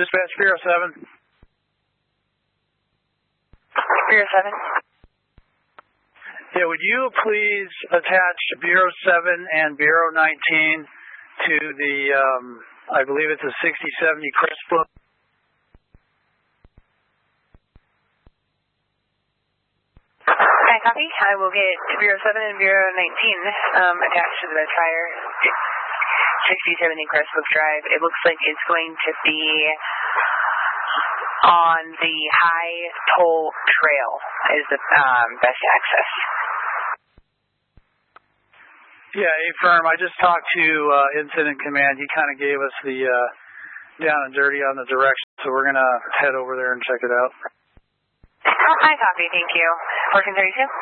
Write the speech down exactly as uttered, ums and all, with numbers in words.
Dispatch Bureau seven. Bureau seven. Yeah, would you please attach Bureau seven and Bureau nineteen to the, um, I believe it's a sixty seventy Crespo. I copy. I will get Bureau seven and Bureau nineteen um, attached to the Trier sixty seventy Crestbook Drive. It looks like it's going to be on the High Toll Trail is the um, best access. Yeah, A-Firm, I just talked to uh, Incident Command. He kind of gave us the uh, down and dirty on the direction, so we're going to head over there and check it out. Oh, I copy. Thank you. fourteen thirty-two.